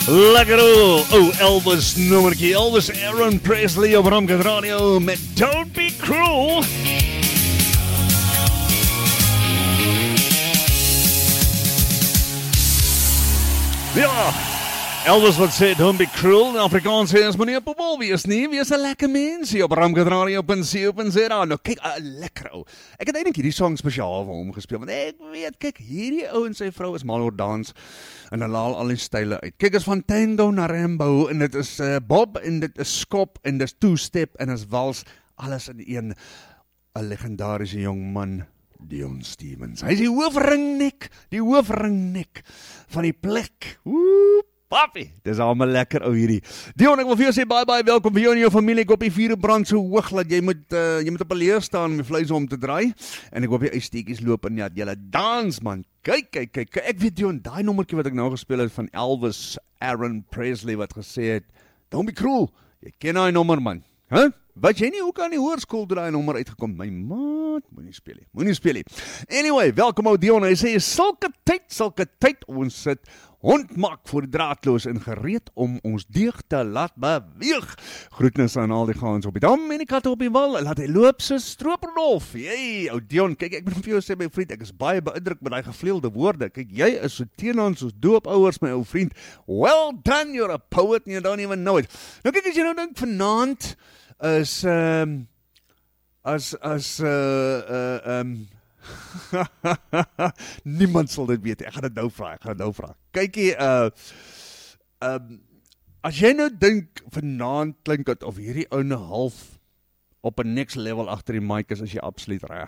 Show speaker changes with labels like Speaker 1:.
Speaker 1: Lekker hoor. Elvis nummertjie. Elvis Aaron Presley op Ramkat Radio met Don't Be Cruel. Ja, Elvis wat sê, don't be cruel. In Afrikaans sê ons, moenie op 'n wol wees nie. Wees 'n lekker mensie op Ramkat Radio.co.za. Nou kyk, lekker ou. Ek het eintlik hierdie song spesiaal vir hom gespeel, want ek weet, kyk, hierdie ou en sy vrou is mal oor dans en hulle haal al die style uit. Kyk, is van tango na rambo en dit is bob en dit is skop en dit is two-step en dit is wals, alles in een. 'n legendariese jong man, Dion Stevens. Hy is die hoofringnek van die plek. Oeh, papi, dis allemaal lekker ou hierdie. Dion, ek wil vir jou sê bye welkom vir jou en jou familie. Ek hoop die vuur brand so hoog dat jy moet op 'n leer staan om die vleis om te draai. En ek hoop jy uitsteekies loop en ja, julle dans man. Kyk. Ek weet Dion, daai nommertjie wat ek nou gespeel het van Elvis Aaron Presley wat gesê het, don't be cruel. Jy ken daai nommer man. Huh? Weet jy nie, hoe kan die hoërskool daai nommer uitgekom? My maat, moenie speel nie. Anyway, welkom ou Dion, hy sê, sulke tyd, ons sit hondmak voor die draadloos en gereed om ons deeg te laat beweeg. Groetnis aan al die gaans op die dam en die katte op die wal, laat hy loop so strooperdolf. Jee, ou Dion, kyk, ek moet vir jou sê, my vriend, ek is baie beïndruk met die gevleelde woorde. Kyk, jy is so teenoor soos doopouers, my ou vriend. Well done, you're a poet and you don't even know it. Nou kyk, as jy nou dink, vanaand is niemand sal dit weet. Ek gaan dit nou vra. Kykie, as jy nou dink vanaand klink dit of hierdie ou nou half op 'n next level agter die mic is, as jy absoluut reg.